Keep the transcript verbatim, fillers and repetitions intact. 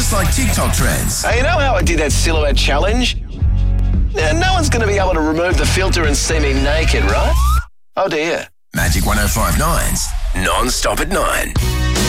just like TikTok trends. Hey, you know how I did that silhouette challenge? Now, no one's going to be able to remove the filter and see me naked, right? Oh dear. Magic one oh five nine's Non-Stop at nine.